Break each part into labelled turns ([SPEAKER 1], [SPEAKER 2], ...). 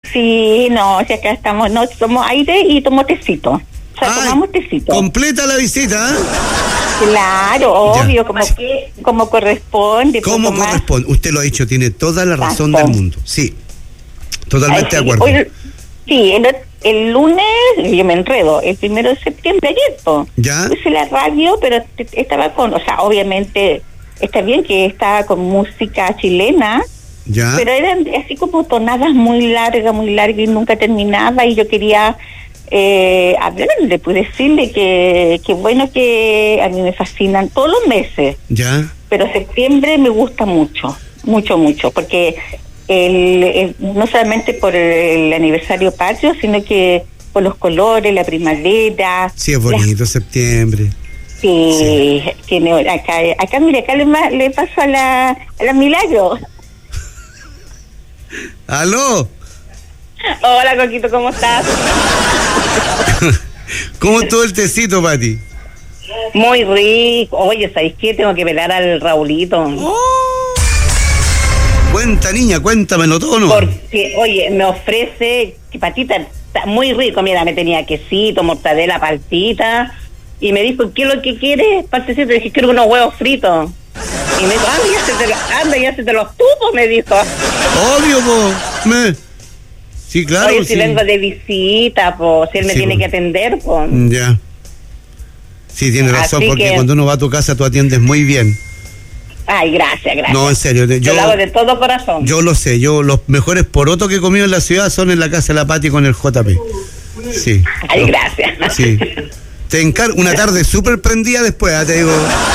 [SPEAKER 1] Sí, no, si acá estamos, no, tomo aire y tomo tecito. O sea, tomamos tecito.
[SPEAKER 2] Completa la visita, ¿eh?
[SPEAKER 1] Claro, obvio, como corresponde.
[SPEAKER 2] ¿Cómo corresponde? Usted lo ha dicho, tiene toda la razón del mundo. Sí, totalmente de acuerdo.
[SPEAKER 1] Sí, el lunes, yo me enredo, el 1 de septiembre, ayer,
[SPEAKER 2] ¿ya?
[SPEAKER 1] Puse la radio, pero estaba o sea, obviamente, está bien que estaba con música chilena,
[SPEAKER 2] ¿ya?
[SPEAKER 1] Pero eran así como tonadas muy largas y nunca terminaba, y yo quería hablarle, pues decirle que bueno, que a mí me fascinan todos los meses,
[SPEAKER 2] ¿ya?
[SPEAKER 1] Pero septiembre me gusta mucho, porque no solamente por el aniversario patrio, sino que por los colores, la primavera.
[SPEAKER 2] Sí, es bonito septiembre.
[SPEAKER 1] Sí, tiene acá mire, acá le paso a la Milagro.
[SPEAKER 2] ¿Aló?
[SPEAKER 1] Hola, Coquito, ¿cómo estás?
[SPEAKER 2] ¿Cómo estuvo el tecito, Pati?
[SPEAKER 1] Muy rico. Oye, ¿sabéis qué? Tengo que pelar al Raulito.
[SPEAKER 2] Cuenta, niña, cuéntamelo todo, ¿no?
[SPEAKER 1] Porque, oye, me ofrece, patita, está muy rico, mira, me tenía quesito, mortadela, palpita, y me dijo, ¿qué es lo que quieres? Partecito, le dije, quiero unos huevos fritos. Y me dijo, ya se te los tuvo, me dijo.
[SPEAKER 2] Obvio, sí, claro.
[SPEAKER 1] Oye, si vengo de visita, si él me tiene que atender,
[SPEAKER 2] Ya. Sí, tiene razón, porque cuando uno va a tu casa tú atiendes muy bien.
[SPEAKER 1] Ay, gracias.
[SPEAKER 2] No, en serio.
[SPEAKER 1] Yo lo hago de todo corazón.
[SPEAKER 2] Yo lo sé. Los mejores porotos que he comido en la ciudad son en la casa de la Pati con el JP. Sí.
[SPEAKER 1] Ay, gracias.
[SPEAKER 2] Sí. Te encargo una tarde súper prendida después, te digo.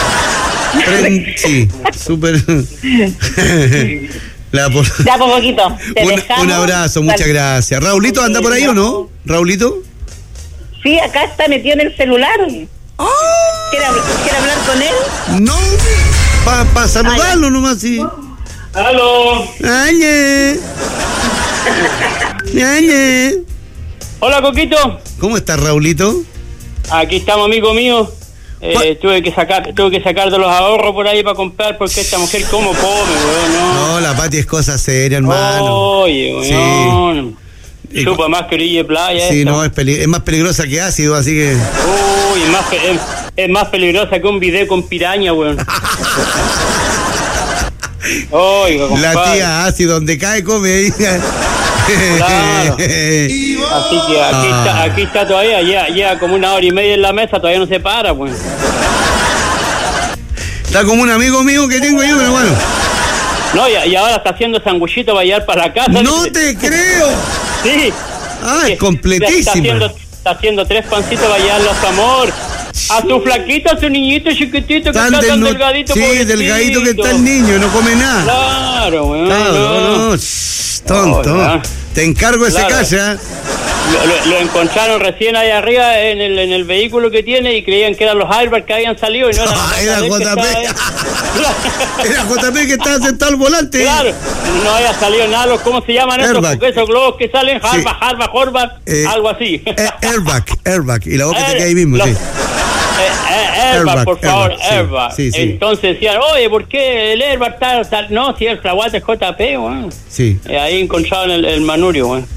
[SPEAKER 2] Sí, súper.
[SPEAKER 1] Ya, por poquito.
[SPEAKER 2] Un abrazo, muchas gracias. ¿Raulito anda por ahí o no? ¿Raulito?
[SPEAKER 1] Sí, acá está metido en el celular.
[SPEAKER 2] ¡Oh!
[SPEAKER 1] ¿Quiere hablar con él?
[SPEAKER 2] No, para saludarlo nomás, sí.
[SPEAKER 3] ¡Aló!
[SPEAKER 2] ¡Añe!
[SPEAKER 3] Hola, Coquito.
[SPEAKER 2] ¿Cómo estás, Raulito?
[SPEAKER 3] Aquí estamos, amigo mío. Tuve que sacar de los ahorros por ahí para comprar, porque esta mujer cómo come, weón.
[SPEAKER 2] No, la Pati es cosa seria, hermano.
[SPEAKER 3] Oye, weón.
[SPEAKER 2] Sí.
[SPEAKER 3] Chupa más que orilla de playa.
[SPEAKER 2] Sí, no, es más peligrosa que ácido, así que...
[SPEAKER 3] Uy, es más peligrosa que un video con piraña, weón. Oiga, compadre.
[SPEAKER 2] La tía ácido, donde cae, come.
[SPEAKER 3] Claro. Así que aquí está todavía, lleva como 1 hora y media en la mesa, todavía no se para, pues.
[SPEAKER 2] Está como un amigo mío que tengo yo, pero bueno.
[SPEAKER 3] No, y ahora está haciendo sanguchito para llevar para la casa.
[SPEAKER 2] ¡No te creo!
[SPEAKER 3] Sí.
[SPEAKER 2] Es completísima.
[SPEAKER 3] Está haciendo 3 pancitos para llevarlos, amor. A su flaquito, a su niñito chiquitito que está tan delgadito.
[SPEAKER 2] Sí, pobrecito. Delgadito que está el niño, no come nada.
[SPEAKER 3] Claro, weón.
[SPEAKER 2] Claro, no. Tonto. Te encargo ese casa.
[SPEAKER 3] Lo encontraron recién ahí arriba en el vehículo que tiene y creían que eran los airbags que habían salido y no eran.
[SPEAKER 2] Era JP. Era JP que estaba sentado al volante.
[SPEAKER 3] Claro, no había salido nada. ¿Cómo se llaman esos globos que salen? Harvard, algo así.
[SPEAKER 2] Airbag. Y la boca te queda ahí mismo, sí.
[SPEAKER 3] Airbag, por favor,
[SPEAKER 2] airbag. Sí.
[SPEAKER 3] Entonces decían, oye, ¿por qué el airbag tal? No, si el fraguate es JP, weón.
[SPEAKER 2] Sí.
[SPEAKER 3] Ahí encontraron el manurio, weón.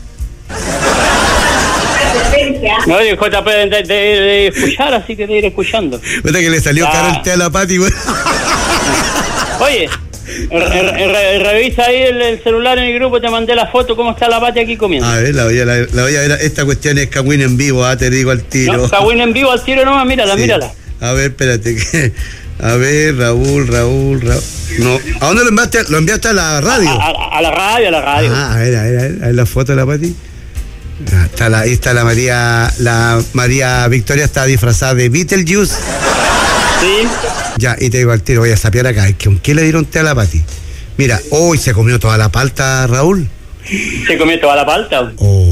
[SPEAKER 3] No, el JP de escuchar, así que de ir escuchando.
[SPEAKER 2] Vete que le salió caro el té a la Pati, weón.
[SPEAKER 3] Oye, revisa ahí el celular en el grupo, te mandé la foto, cómo está la Pati aquí comiendo.
[SPEAKER 2] A ver, la voy a ver. Esta cuestión es Cagüín en vivo, te digo al tiro.
[SPEAKER 3] No, Cagüín en vivo al tiro nomás, mírala.
[SPEAKER 2] A ver, espérate. A ver, Raúl. No. ¿A dónde lo enviaste? ¿Lo enviaste a la radio?
[SPEAKER 3] A la radio.
[SPEAKER 2] A ver la foto de la Pati. Ahí está la María. La María Victoria está disfrazada de Beetlejuice.
[SPEAKER 3] Sí.
[SPEAKER 2] Ya, y te digo al tiro, voy a sapear acá. Es que ¿con qué le dieron té a la Pati? Mira, hoy se comió toda la palta, Raúl.
[SPEAKER 3] ¿Se comió toda la palta?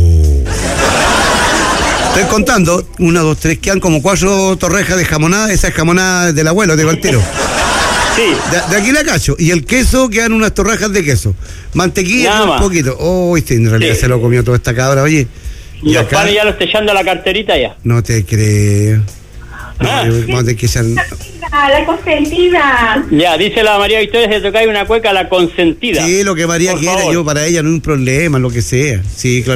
[SPEAKER 2] Estoy contando, 1, 2, 3, quedan como 4 torrejas de jamonada. Esa es jamonada del abuelo, te digo al tiro.
[SPEAKER 3] Sí.
[SPEAKER 2] De aquí la cacho. Y el queso, quedan unas torrejas de queso. Mantequilla, un poquito. En realidad se lo comió toda esta cabra, oye.
[SPEAKER 3] Y los panes ya lo está echando a la carterita ya.
[SPEAKER 2] No te creo. No te quieran.
[SPEAKER 1] La consentida.
[SPEAKER 3] Ya, dice la María Victoria, se toca ahí una cueca, la consentida.
[SPEAKER 2] Sí, lo que María quiera, yo para ella no hay un problema, lo que sea. Sí, claro.